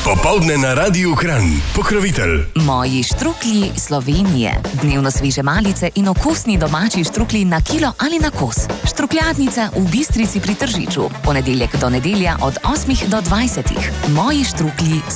Popoldne na Radiu Kranj. Pokrovitelj. Moji štruklji Slovenije. Dnevno sveže malice in okusni domači štruklji na kilo ali na kos. Štrukljatnica v Bistrici pri Tržiču. Ponedeljek do nedelja od 8 do 20. Moji štruklji